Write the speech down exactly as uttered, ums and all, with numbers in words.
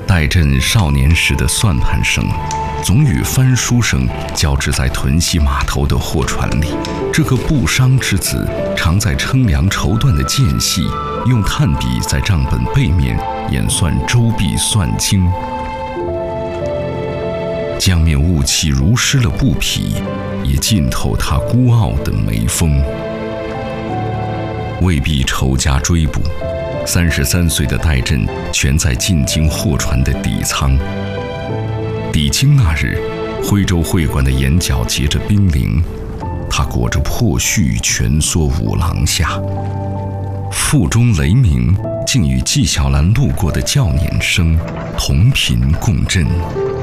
戴震少年时的算盘声，总与翻书声交织在屯溪码头的货船里。这个不商之子，常在称量绸缎的间隙，用炭笔在账本背面演算周币算经。江面雾气如湿了布匹，也浸透他孤傲的眉峰。未必仇家追捕，三十三岁的戴震全在进京货船的底舱。抵京那日，徽州会馆的檐角结着冰凌，他裹着破絮蜷缩五廊下。腹中雷鸣，竟与纪晓岚路过的叫撵声同频共振。